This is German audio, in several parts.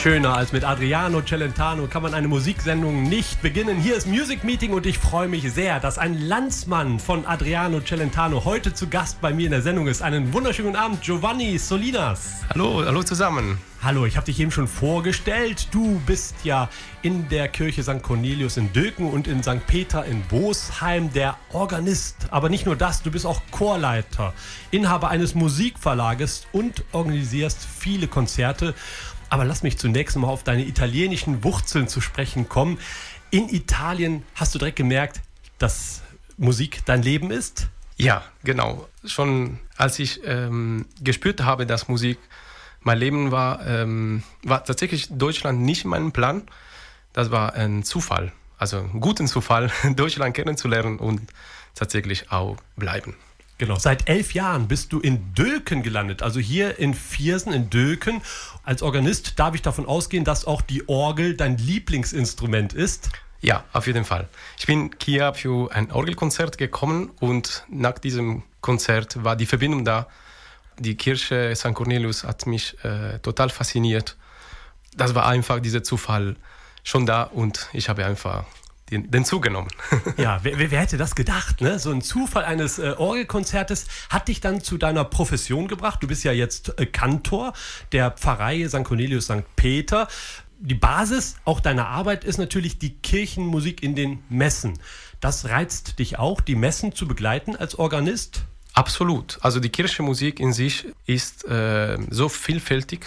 Schöner als mit Adriano Celentano kann man eine Musiksendung nicht beginnen. Hier ist Music Meeting und ich freue mich sehr, dass ein Landsmann von Adriano Celentano heute zu Gast bei mir in der Sendung ist. Einen wunderschönen Abend, Giovanni Solinas. Hallo zusammen. Hallo, ich habe dich eben schon vorgestellt. Du bist ja in der Kirche St. Cornelius in Dülken und in St. Peter in Bosheim der Organist. Aber nicht nur das, du bist auch Chorleiter, Inhaber eines Musikverlages und organisierst viele Konzerte. Aber lass mich zunächst mal auf deine italienischen Wurzeln zu sprechen kommen. In Italien hast du direkt gemerkt, dass Musik dein Leben ist? Ja, genau. Schon als ich gespürt habe, dass Musik mein Leben war, war tatsächlich Deutschland nicht in meinem Plan. Das war ein Zufall, also einen guten Zufall, Deutschland kennenzulernen und tatsächlich auch bleiben. Genau, seit 11 Jahren bist du in Dülken gelandet, also hier in Viersen in Dülken. Als Organist darf ich davon ausgehen, dass auch die Orgel dein Lieblingsinstrument ist? Ja, auf jeden Fall. Ich bin hier für ein Orgelkonzert gekommen und nach diesem Konzert war die Verbindung da. Die Kirche St. Cornelius hat mich total fasziniert. Das war einfach dieser Zufall schon da und ich habe einfach den Zug genommen. Ja, wer hätte das gedacht, ne? So ein Zufall eines Orgelkonzertes hat dich dann zu deiner Profession gebracht. Du bist ja jetzt Kantor der Pfarrei St. Cornelius St. Peter. Die Basis auch deiner Arbeit ist natürlich die Kirchenmusik in den Messen. Das reizt dich auch, die Messen zu begleiten als Organist? Absolut. Also die Kirchenmusik in sich ist so vielfältig.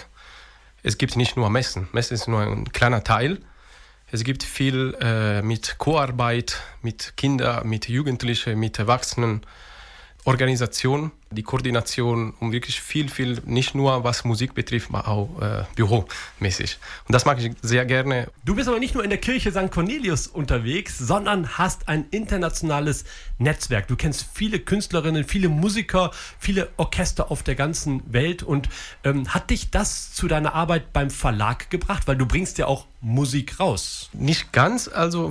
Es gibt nicht nur Messen. Messen ist nur ein kleiner Teil. Es gibt viel mit Chorarbeit, mit Kindern, mit Jugendlichen, mit Erwachsenen, Organisation, die Koordination und wirklich viel, nicht nur was Musik betrifft, aber auch büromäßig. Und das mag ich sehr gerne. Du bist aber nicht nur in der Kirche St. Cornelius unterwegs, sondern hast ein internationales Netzwerk. Du kennst viele Künstlerinnen, viele Musiker, viele Orchester auf der ganzen Welt. Und hat dich das zu deiner Arbeit beim Verlag gebracht? Weil du bringst ja auch Musik raus. Nicht ganz, also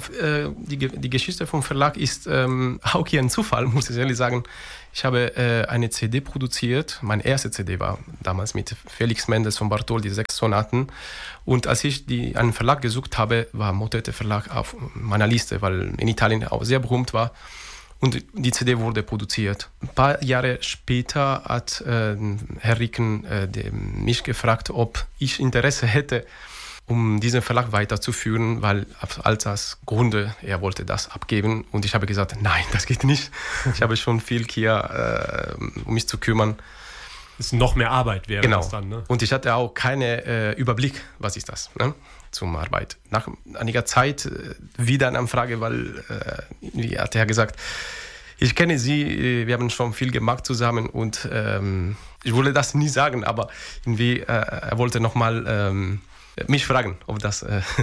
die Geschichte vom Verlag ist auch hier ein Zufall, muss ich ehrlich sagen. Ich habe eine CD produziert, meine erste CD war damals mit Felix Mendes von Bartholdy, 6 Sonaten. Und als ich einen Verlag gesucht habe, war Motete Verlag auf meiner Liste, weil in Italien auch sehr berühmt war. Und die CD wurde produziert. Ein paar Jahre später hat Herr Ricken mich gefragt, ob ich Interesse hätte, um diesen Verlag weiterzuführen, weil als Gründe, er wollte das abgeben. Und ich habe gesagt, nein, das geht nicht. Ich habe schon viel hier, um mich zu kümmern. Das ist noch mehr Arbeit wäre genau. Das dann, ne? Und ich hatte auch keinen Überblick, was ist das, ne? Zum Arbeit. Nach einiger Zeit wieder eine Anfrage, weil wie hat er gesagt, ich kenne Sie, wir haben schon viel gemacht zusammen und ich wollte das nie sagen, aber irgendwie, er wollte nochmal mich fragen, ob wir das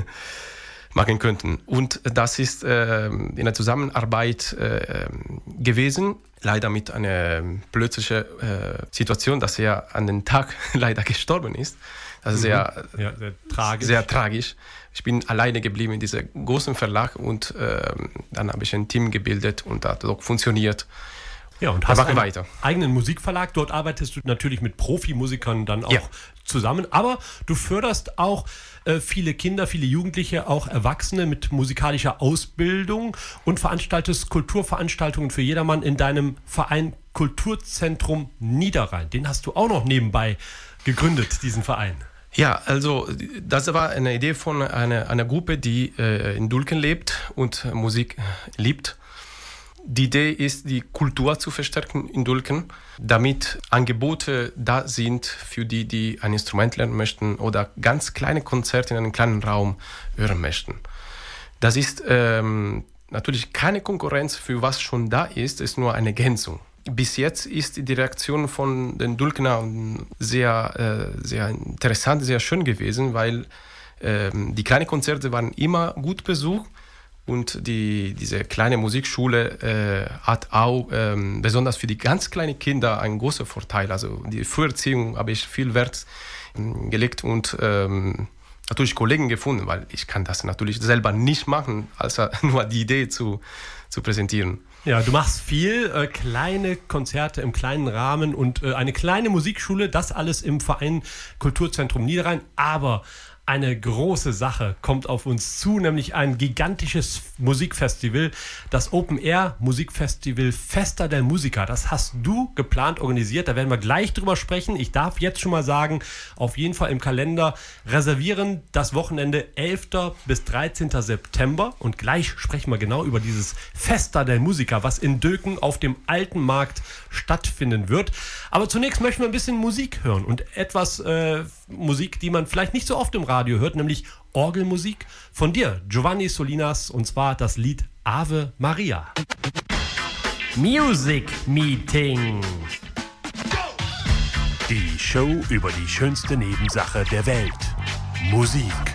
machen könnten. Und das ist in der Zusammenarbeit gewesen, leider mit einer plötzlichen Situation, dass er an den Tag leider gestorben ist. Das ist sehr tragisch. Sehr tragisch. Ich bin alleine geblieben in diesem großen Verlag und dann habe ich ein Team gebildet und das hat auch funktioniert. Ja, und hast einen eigenen Musikverlag. Dort arbeitest du natürlich mit Profimusikern dann auch zusammen. Aber du förderst auch viele Kinder, viele Jugendliche, auch Erwachsene mit musikalischer Ausbildung und veranstaltest Kulturveranstaltungen für jedermann in deinem Verein Kulturzentrum Niederrhein. Den hast du auch noch nebenbei gegründet, diesen Verein. Ja, also das war eine Idee von einer Gruppe, die in Dülken lebt und Musik liebt. Die Idee ist, die Kultur zu verstärken in Dülken, damit Angebote da sind für die, die ein Instrument lernen möchten oder ganz kleine Konzerte in einem kleinen Raum hören möchten. Das ist natürlich keine Konkurrenz für was schon da ist nur eine Ergänzung. Bis jetzt ist die Reaktion von den Dülkener sehr interessant, sehr schön gewesen, weil die kleinen Konzerte waren immer gut besucht. Und diese kleine Musikschule hat auch besonders für die ganz kleinen Kinder einen großen Vorteil. Also die Früherziehung habe ich viel Wert gelegt und natürlich Kollegen gefunden, weil ich kann das natürlich selber nicht machen, als nur die Idee zu präsentieren. Ja, du machst viel, kleine Konzerte im kleinen Rahmen und eine kleine Musikschule, das alles im Verein Kulturzentrum Niederrhein. Aber Eine große Sache kommt auf uns zu, nämlich ein gigantisches Musikfestival, das Open-Air-Musikfestival Festa del Musica. Das hast du geplant, organisiert, da werden wir gleich drüber sprechen. Ich darf jetzt schon mal sagen, auf jeden Fall im Kalender reservieren, das Wochenende 11. bis 13. September. Und gleich sprechen wir genau über dieses Festa del Musica, was in Döken auf dem Alten Markt stattfinden wird. Aber zunächst möchten wir ein bisschen Musik hören und etwas Musik, die man vielleicht nicht so oft im Radio hört, nämlich Orgelmusik von dir, Giovanni Solinas, und zwar das Lied Ave Maria. Music Meeting. Die Show über die schönste Nebensache der Welt. Musik.